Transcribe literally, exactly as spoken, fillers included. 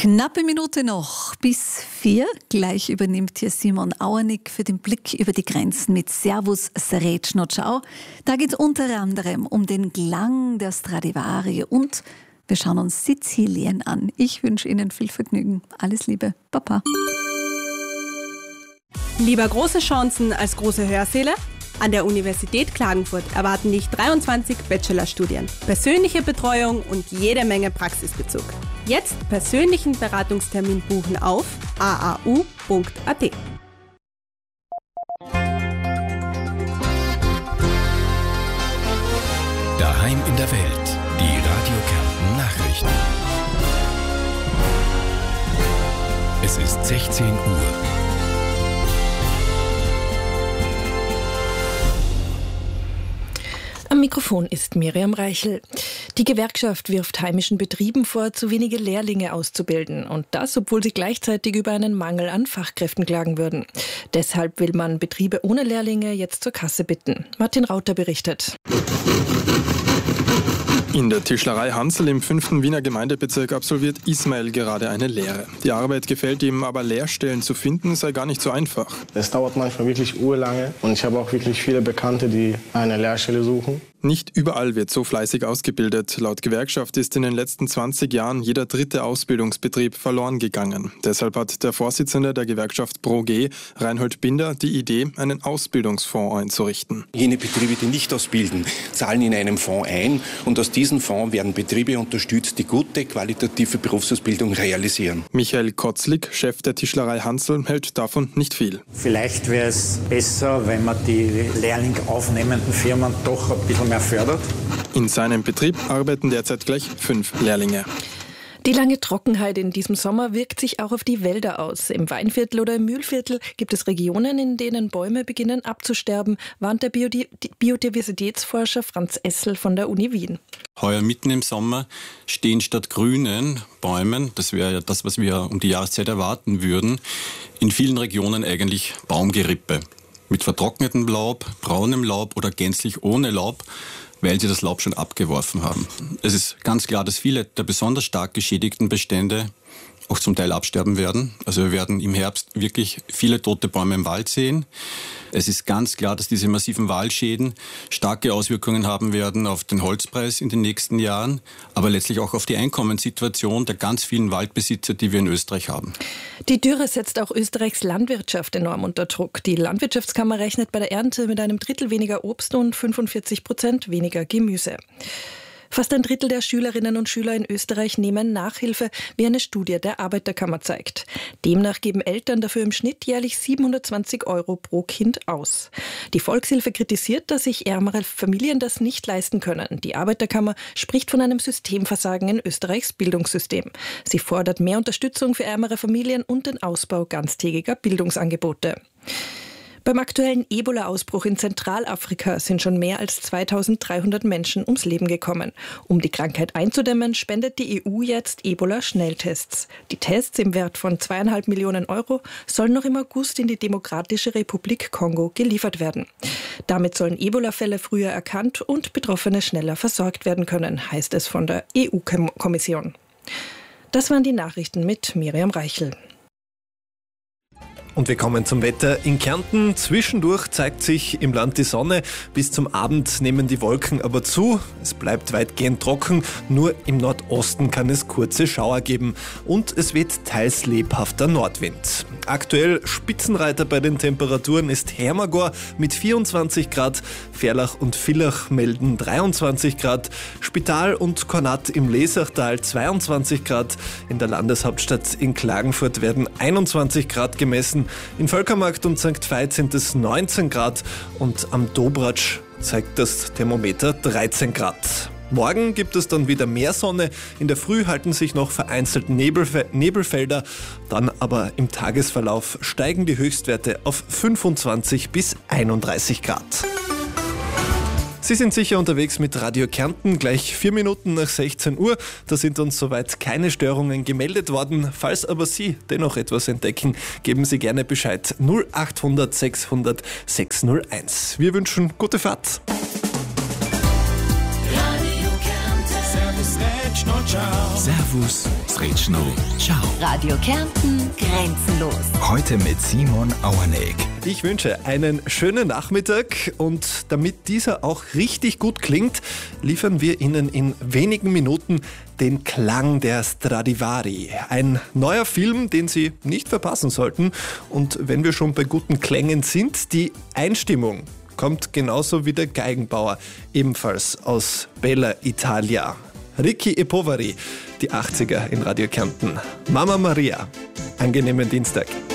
Knappe Minute noch bis vier. Gleich übernimmt hier Simon Auernick für den Blick über die Grenzen mit Servus Srečno Ciao. Da geht es unter anderem um den Klang der Stradivari und wir schauen uns Sizilien an. Ich wünsche Ihnen viel Vergnügen. Alles Liebe. Baba. Lieber große Chancen als große Hörsäle? An der Universität Klagenfurt erwarten dich dreiundzwanzig Bachelorstudien, persönliche Betreuung und jede Menge Praxisbezug. Jetzt persönlichen Beratungstermin buchen auf a a u punkt a t. Daheim in der Welt, die Radio Kärnten Nachrichten. Es ist sechzehn Uhr. Am Mikrofon ist Miriam Reichel. Die Gewerkschaft wirft heimischen Betrieben vor, zu wenige Lehrlinge auszubilden. Und das, obwohl sie gleichzeitig über einen Mangel an Fachkräften klagen würden. Deshalb will man Betriebe ohne Lehrlinge jetzt zur Kasse bitten. Martin Rauter berichtet. In der Tischlerei Hansl im fünften Wiener Gemeindebezirk absolviert Ismail gerade eine Lehre. Die Arbeit gefällt ihm, aber Lehrstellen zu finden sei gar nicht so einfach. Es dauert manchmal wirklich urlange und ich habe auch wirklich viele Bekannte, die eine Lehrstelle suchen. Nicht überall wird so fleißig ausgebildet. Laut Gewerkschaft ist in den letzten zwanzig Jahren jeder dritte Ausbildungsbetrieb verloren gegangen. Deshalb hat der Vorsitzende der Gewerkschaft ProG, Reinhold Binder, die Idee, einen Ausbildungsfonds einzurichten. Jene Betriebe, die nicht ausbilden, zahlen in einem Fonds ein und aus diesem Fonds werden Betriebe unterstützt, die gute, qualitative Berufsausbildung realisieren. Michael Kotzlik, Chef der Tischlerei Hansl, hält davon nicht viel. Vielleicht wäre es besser, wenn man die Lehrling aufnehmenden Firmen doch ein bisschen mehr fördert. In seinem Betrieb arbeiten derzeit gleich fünf Lehrlinge. Die lange Trockenheit in diesem Sommer wirkt sich auch auf die Wälder aus. Im Weinviertel oder im Mühlviertel gibt es Regionen, in denen Bäume beginnen abzusterben, warnt der Biodi- Biodiversitätsforscher Franz Essel von der Uni Wien. Heuer mitten im Sommer stehen statt grünen Bäumen, das wäre ja das, was wir um die Jahreszeit erwarten würden, in vielen Regionen eigentlich Baumgerippe. Mit vertrocknetem Laub, braunem Laub oder gänzlich ohne Laub, weil sie das Laub schon abgeworfen haben. Es ist ganz klar, dass viele der besonders stark geschädigten Bestände auch zum Teil absterben werden. Also wir werden im Herbst wirklich viele tote Bäume im Wald sehen. Es ist ganz klar, dass diese massiven Waldschäden starke Auswirkungen haben werden auf den Holzpreis in den nächsten Jahren, aber letztlich auch auf die Einkommenssituation der ganz vielen Waldbesitzer, die wir in Österreich haben. Die Dürre setzt auch Österreichs Landwirtschaft enorm unter Druck. Die Landwirtschaftskammer rechnet bei der Ernte mit einem Drittel weniger Obst und fünfundvierzig Prozent weniger Gemüse. Fast ein Drittel der Schülerinnen und Schüler in Österreich nehmen Nachhilfe, wie eine Studie der Arbeiterkammer zeigt. Demnach geben Eltern dafür im Schnitt jährlich siebenhundertzwanzig Euro pro Kind aus. Die Volkshilfe kritisiert, dass sich ärmere Familien das nicht leisten können. Die Arbeiterkammer spricht von einem Systemversagen in Österreichs Bildungssystem. Sie fordert mehr Unterstützung für ärmere Familien und den Ausbau ganztägiger Bildungsangebote. Beim aktuellen Ebola-Ausbruch in Zentralafrika sind schon mehr als zweitausenddreihundert Menschen ums Leben gekommen. Um die Krankheit einzudämmen, spendet die E U jetzt Ebola-Schnelltests. Die Tests im Wert von zweieinhalb Millionen Euro sollen noch im August in die Demokratische Republik Kongo geliefert werden. Damit sollen Ebola-Fälle früher erkannt und Betroffene schneller versorgt werden können, heißt es von der E U-Kommission. Das waren die Nachrichten mit Miriam Reichel. Und wir kommen zum Wetter in Kärnten. Zwischendurch zeigt sich im Land die Sonne. Bis zum Abend nehmen die Wolken aber zu. Es bleibt weitgehend trocken. Nur im Nordosten kann es kurze Schauer geben. Und es weht teils lebhafter Nordwind. Aktuell Spitzenreiter bei den Temperaturen ist Hermagor mit vierundzwanzig Grad. Ferlach und Villach melden dreiundzwanzig Grad. Spital und Kornat im Lesachtal zweiundzwanzig Grad. In der Landeshauptstadt in Klagenfurt werden einundzwanzig Grad gemessen. In Völkermarkt und Sankt Veit sind es neunzehn Grad und am Dobratsch zeigt das Thermometer dreizehn Grad. Morgen gibt es dann wieder mehr Sonne. In der Früh halten sich noch vereinzelt Nebelfe- Nebelfelder. Dann aber im Tagesverlauf steigen die Höchstwerte auf fünfundzwanzig bis einunddreißig Grad. Sie sind sicher unterwegs mit Radio Kärnten, gleich vier Minuten nach sechzehn Uhr. Da sind uns soweit keine Störungen gemeldet worden. Falls aber Sie dennoch etwas entdecken, geben Sie gerne Bescheid. null achthundert sechshundert sechshunderteins. Wir wünschen gute Fahrt. Radio Kärnten. Servus, Srečno Ciao. Servus, Sretschno, ciao. Radio Kärnten, grenzenlos. Heute mit Simon Auerneck. Ich wünsche einen schönen Nachmittag und damit dieser auch richtig gut klingt, liefern wir Ihnen in wenigen Minuten den Klang der Stradivari. Ein neuer Film, den Sie nicht verpassen sollten. Und wenn wir schon bei guten Klängen sind, die Einstimmung kommt genauso wie der Geigenbauer, ebenfalls aus Bella Italia. Ricky e Poveri, die achtziger in Radio Kärnten. Mama Maria, angenehmen Dienstag.